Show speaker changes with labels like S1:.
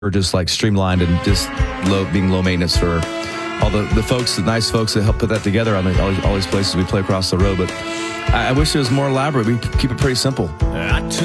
S1: just like streamlined and just being low maintenance for all the folks, the nice folks that help put that together on all these places we play across the road. But I wish it was more elaborate. We keep it pretty simple.